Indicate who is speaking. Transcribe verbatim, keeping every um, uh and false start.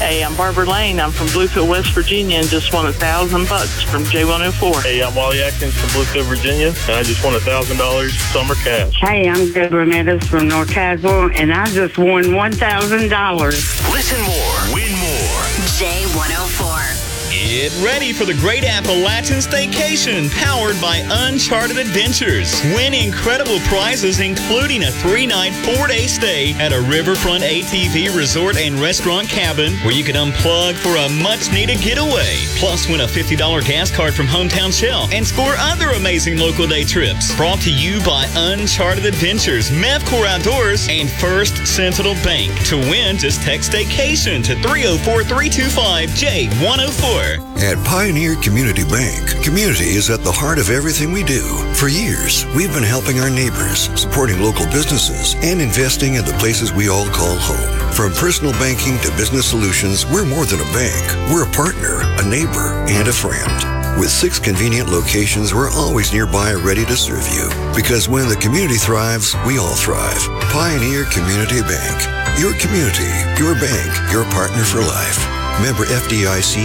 Speaker 1: Hey, I'm Barbara Lane. I'm from Bluefield, West Virginia, and just won a thousand bucks from J one oh four.
Speaker 2: Hey, I'm Wally Atkins from Bluefield, Virginia, and I just won a thousand dollars summer cash.
Speaker 3: Hey, I'm Deborah Meadows from North Caswell, and I just won one thousand dollars.
Speaker 4: Listen more, win more.
Speaker 5: J one oh four.
Speaker 6: Get ready for the Great Appalachian Staycation, powered by Uncharted Adventures. Win incredible prizes, including a three-night, four-day stay at a Riverfront A T V resort and restaurant cabin where you can unplug for a much-needed getaway. Plus, win a fifty dollars gas card from Hometown Shell and score other amazing local day trips. Brought to you by Uncharted Adventures, Mevcor Outdoors, and First Sentinel Bank. To win, just text Staycation to three oh four, three two five, J one oh four.
Speaker 7: At Pioneer Community Bank, community is at the heart of everything we do. For years, we've been helping our neighbors, supporting local businesses, and investing in the places we all call home. From personal banking to business solutions, we're more than a bank. We're a partner, a neighbor, and a friend. With six convenient locations, we're always nearby, ready to serve you. Because when the community thrives, we all thrive. Pioneer Community Bank. Your community, your bank, your partner for life. Member F D I C.